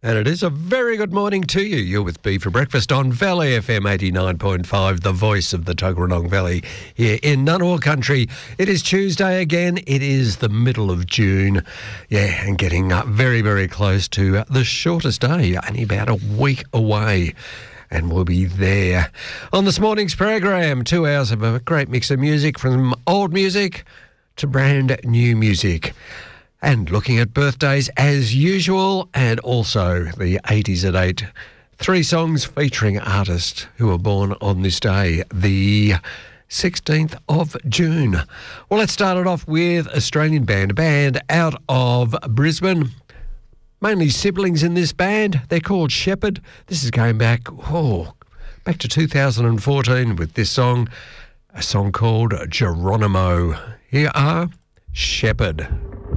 And it is a very good morning to you. You're with B for Breakfast on Valley FM 89.5, the voice of the Tuggeranong Valley here in Ngunnawal Country. It is Tuesday again. It is the middle of June. Yeah, and getting very, very close to the shortest day, only about a week away. And we'll be there. On this morning's program, 2 hours of a great mix of music, from old music to brand new music. And looking at birthdays as usual, and also the 80s at 8. 3 songs featuring artists who were born on this day, the 16th of June. Well, let's start it off with Australian band, a band out of Brisbane. Mainly siblings in this band. They're called Shepherd. This is going back to 2014 with this song, a song called Geronimo. Here are Shepherd.